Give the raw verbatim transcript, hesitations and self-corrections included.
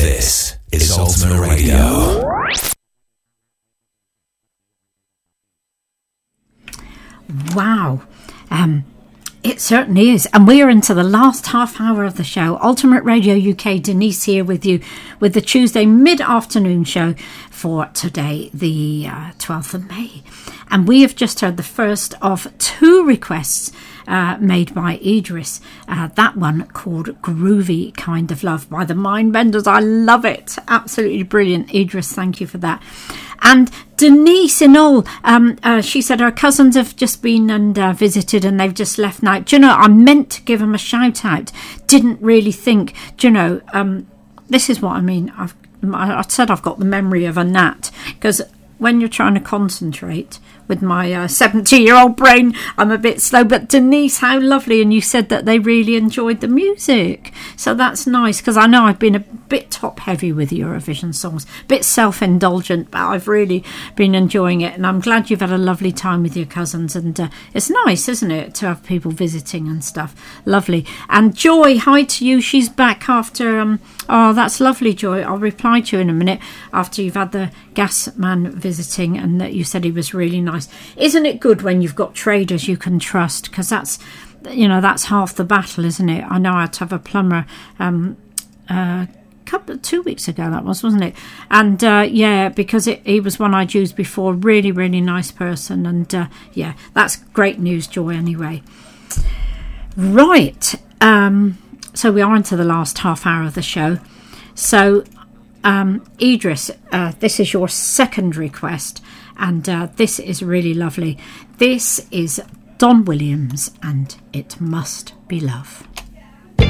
This is Ultimate Radio. Wow. Um, it certainly is. And we are into the last half hour of the show. Ultimate Radio U K, Denise here with you with the Tuesday mid-afternoon show for today, the uh, twelfth of May. And we have just heard the first of two requests uh, made by Idris. Uh, that one called Groovy Kind of Love by the Mindbenders. I love it. Absolutely brilliant. Idris, thank you for that. And Denise in all, um, uh, she said her cousins have just been and uh, visited and they've just left now. Do you know, I meant to give them a shout out. Didn't really think, do you know, um, this is what I mean. I've, I said I've got the memory of a gnat, because when you're trying to concentrate with my seventy-year-old uh, brain, I'm a bit slow. But Denise, how lovely. And you said that they really enjoyed the music. So that's nice, because I know I've been a bit top-heavy with Eurovision songs, a bit self-indulgent, but I've really been enjoying it. And I'm glad you've had a lovely time with your cousins. And uh, it's nice, isn't it, to have people visiting and stuff. Lovely. And Joy, hi to you. She's back after... Um, oh, that's lovely, Joy. I'll reply to you in a minute after you've had the gas man visiting and that you said he was really nice. Isn't it good when you've got traders you can trust? Because that's, you know, that's half the battle, isn't it? I know I had to have a plumber um, uh, couple two weeks ago, that was, wasn't it? And uh, yeah, because it, he was one I'd used before. Really, really nice person. And uh, yeah, that's great news, Joy, anyway. Right. Um, so we are into the last half hour of the show. So um, Idris, uh, this is your second request. And uh, this is really lovely. This is Don Williams and It Must Be Love.